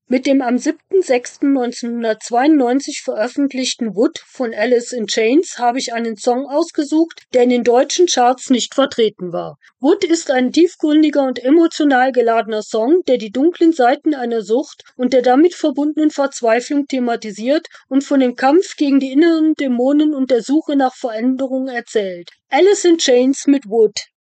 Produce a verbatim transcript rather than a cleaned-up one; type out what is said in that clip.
Mit dem am siebten sechsten neunzehnhundertzweiundneunzig veröffentlichten Wood von Alice in Chains habe ich einen Song ausgesucht, der in den deutschen Charts nicht vertreten war. Wood ist ein tiefgründiger und emotional geladener Song, der die dunklen Seiten einer Sucht und der damit verbundenen Verzweiflung thematisiert und von dem Kampf gegen die inneren Dämonen und der Suche nach Veränderung erzählt. Alice in Chains mit Wood.